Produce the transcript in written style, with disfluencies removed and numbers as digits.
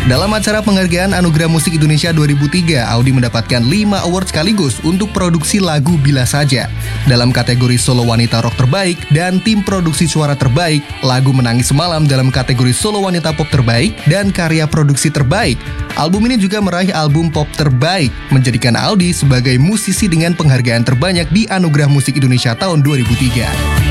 Dalam acara penghargaan Anugerah Musik Indonesia 2003, Audi mendapatkan 5 award sekaligus untuk produksi lagu Bila Saja. Dalam kategori solo wanita rock terbaik dan tim produksi suara terbaik, lagu Menangis Semalam dalam kategori solo wanita pop terbaik dan karya produksi terbaik. Album ini juga meraih album pop terbaik, menjadikan Audi sebagai musisi dengan penghargaan terbanyak di Anugerah Musik Indonesia tahun 2003.